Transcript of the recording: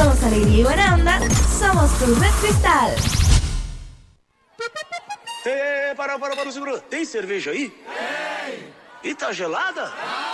Somos alegría y buena onda. Somos tu Red Cristal. Para, segura. Tem cerveja aí? Tem. E tá gelada?